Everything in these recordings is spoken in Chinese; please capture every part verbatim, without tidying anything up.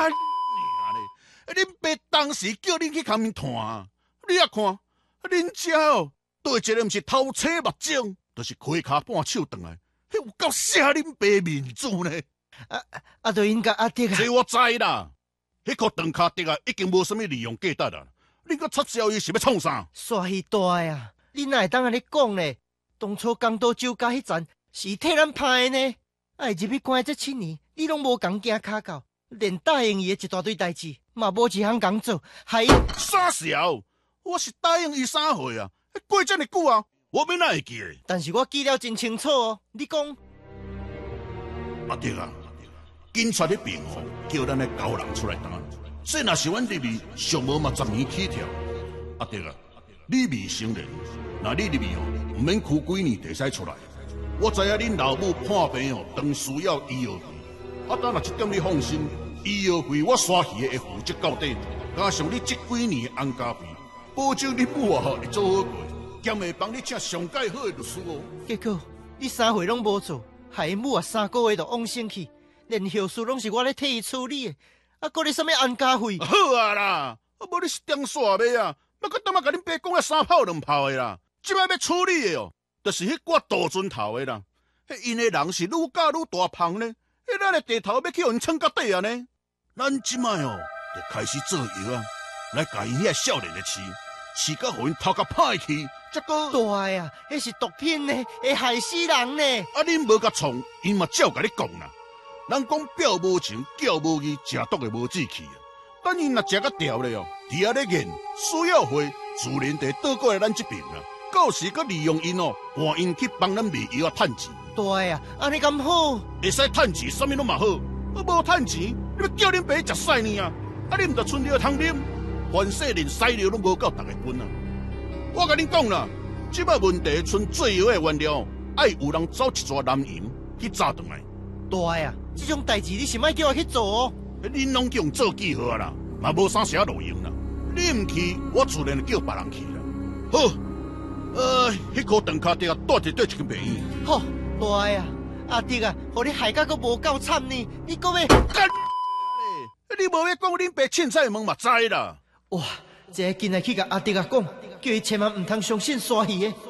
干你嘞！恁爸当时叫恁去旁边看，你也看，恁遮哦，对一个毋是偷车目镜，就是开骹半手转来，迄有够写恁爸面子呢！ 啊啊，就应该阿爹啊！ 这我知啦，迄颗长脚竹啊，已经无啥物利用价值啦。恁个插销伊是要创啥？ 煞鱼大呀！你哪会当安尼讲呢？当初江岛酒家迄站是替咱拍的呢，爱入去关这七年，你拢无共惊卡到，连答应伊的一大堆代志，嘛无一项工做，害伊傻小，我是答应伊啥岁啊？过这么久啊，我要哪会记得？ 但是我记了真清楚哦。你讲， 阿爹啊，警察咧病房叫咱的高人出来担，这若是阮入去上无嘛十年起跳。阿爹啊，你未成年，那你入去哦，唔免哭几年就使出来。我知影恁老母破病哦，当需要医药费，啊，等若这点你放心，医药费我刷起会负责到底，加上你这几年的安家费，保证你母啊会做好过，兼会帮你请上介好的律师哦。 结果你三回拢无做，害伊母啊三个月就往生去，连后事拢是我咧替伊处理的，啊，搁咧什么安家费？ 好啊啦，啊无你是点煞尾啊？要搁当啊甲恁爸讲啊三炮两炮的啦，即摆要处理的哦。就是迄挂大船头的啦，迄因的人是愈教愈大胖呢，迄咱的地头要去互因撑到底啊呢。咱即摆哦，就开始做药啊，来甲因遐少年的饲，饲到互因头壳歹去，则个大呀，迄是毒品呢，会害死人呢。 啊，恁无甲创，因嘛照甲你讲啦。人讲表无情，叫无义，食毒的无志气啊。等因若食甲调咧哦，伫遐咧研，需要会自然地倒过来咱这边啦。到时佮利用因哦，换因去帮咱卖药啊，趁钱。 大呀，安尼咁好， 会使趁钱，啥物拢嘛好。我无趁钱，你要叫恁爸食屎呢啊？啊，你毋着剩尿通啉，凡世连屎尿拢无够逐个分啊！我甲恁讲啦，即摆问题剩最后的原料，爱有人走一撮蓝银去炸转来。 大呀，这种代志你是莫叫我去做哦。 恁拢叫人做记号啊啦，嘛无啥写路用啦。你毋去，我自然叫别人去啦。好。呃，迄颗长脚竹啊，带一对一间病院。 好，大呀，阿弟啊，互你害甲阁无够惨呢，你搁要干？你无要讲恁爸凊彩问嘛知啦。 哇，这个今日去甲阿弟啊讲，叫伊千万唔通相信鲨鱼的。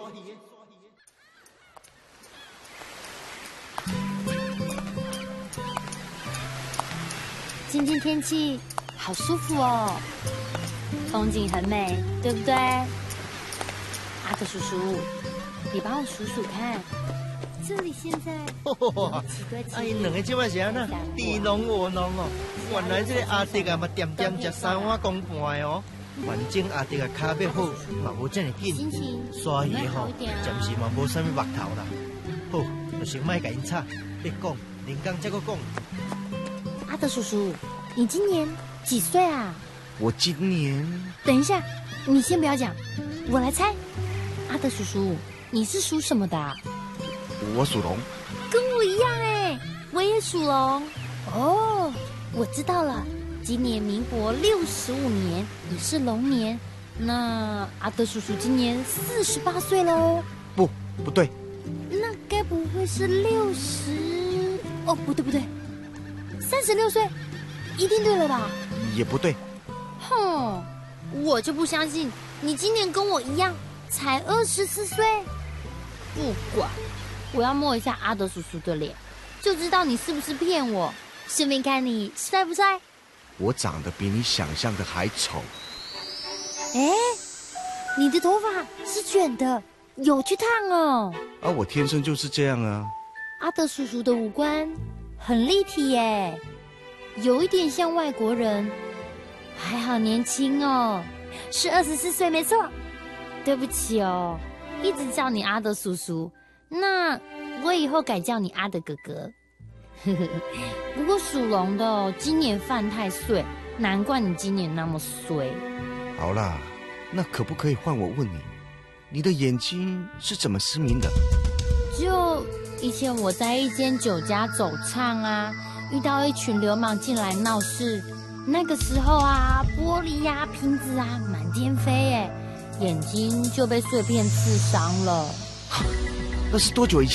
今天天气好舒服哦，风景很美，对不对？阿德叔叔，你帮我数数看，这里现在哇，啊，因两个即摆是安那地浓我浓哦。原来这个阿弟啊，嘛点点食三碗公半的哦。反正阿弟啊，脚要好，嘛无这么紧。鲨鱼吼，暂时嘛无啥物目头啦。好，就先莫甲因吵，别讲，连讲再个讲。 阿德叔叔，你今年几岁啊？ 我今年…… 等一下，你先不要讲，我来猜。阿德叔叔，你是属什么的啊？ 我属龙。 跟我一样哎，我也属龙。哦，我知道了，今年民国六十五年，你是龙年，那阿德叔叔今年四十八岁喽？ 不，不对。 那该不会是六十？哦，不对不对，三十六岁，一定对了吧？ 也不对。 哼，我就不相信你今年跟我一样。才二十四岁，不管，我要摸一下阿德叔叔的脸，就知道你是不是骗我。顺便看你帅不帅？ 我长得比你想象的还丑。 哎，你的头发是卷的，有去烫哦。 啊，我天生就是这样啊。 阿德叔叔的五官很立体耶，有一点像外国人，还好年轻哦，是二十四岁没错。对不起哦，一直叫你阿德叔叔，那我以后改叫你阿德哥哥。不过属龙的哦，今年犯太岁，难怪你今年那么衰。 好啦，那可不可以换我问你，你的眼睛是怎么失明的？ 就以前我在一间酒家走唱啊，遇到一群流氓进来闹事，那个时候啊，玻璃呀、啊、瓶子啊满天飞耶。眼睛就被碎片刺伤了。 那是多久以前？